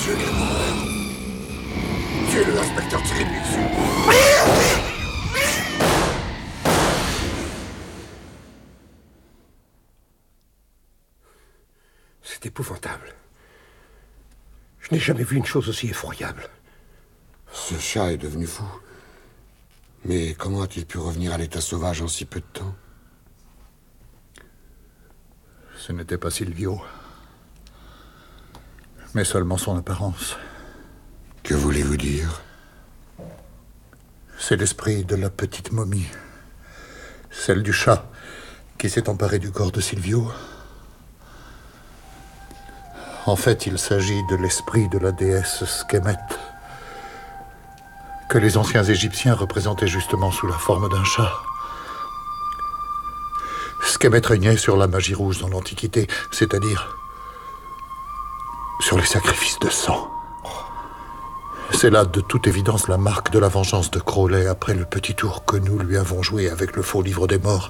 Je l'ai moi-même. Tu es l'inspecteur Tribus. C'est épouvantable. Je n'ai jamais vu une chose aussi effroyable. Ce chat est devenu fou. Mais comment a-t-il pu revenir à l'état sauvage en si peu de temps? Ce n'était pas Silvio, mais seulement son apparence. Que voulez-vous dire? C'est l'esprit de la petite momie, celle du chat qui s'est emparé du corps de Silvio. En fait, il s'agit de l'esprit de la déesse Sekhmet, que les anciens Égyptiens représentaient justement sous la forme d'un chat. Sekhmet régnait sur la magie rouge dans l'Antiquité, c'est-à-dire sur les sacrifices de sang. C'est là, de toute évidence, la marque de la vengeance de Crowley après le petit tour que nous lui avons joué avec le faux livre des morts.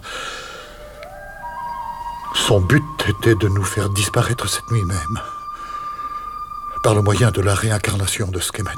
Son but était de nous faire disparaître cette nuit même, par le moyen de la réincarnation de Sekhmet.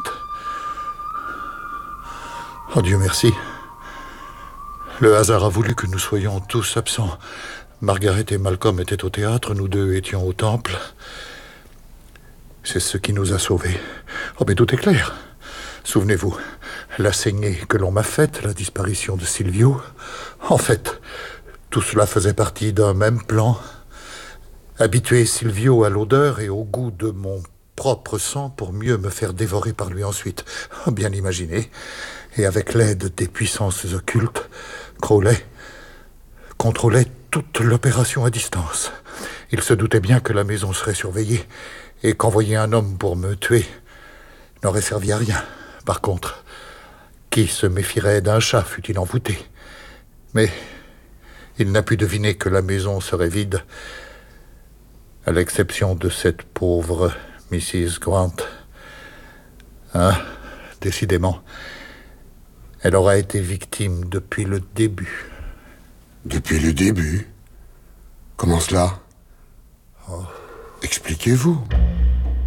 Oh Dieu merci. Le hasard a voulu que nous soyons tous absents. Margaret et Malcolm étaient au théâtre, nous deux étions au temple. C'est ce qui nous a sauvés. Oh, mais tout est clair. Souvenez-vous, la saignée que l'on m'a faite, la disparition de Silvio. En fait, tout cela faisait partie d'un même plan. Habituer Silvio à l'odeur et au goût de mon propre sang pour mieux me faire dévorer par lui ensuite. Oh, bien imaginé. Et avec l'aide des puissances occultes, Crowley contrôlait toute l'opération à distance. Il se doutait bien que la maison serait surveillée et qu'envoyer un homme pour me tuer n'aurait servi à rien. Par contre, qui se méfierait d'un chat, fût-il envoûté? Mais il n'a pu deviner que la maison serait vide, à l'exception de cette pauvre Mrs. Grant. Hein, décidément, elle aura été victime depuis le début. Depuis le début? Comment cela? Oh. Expliquez-vous.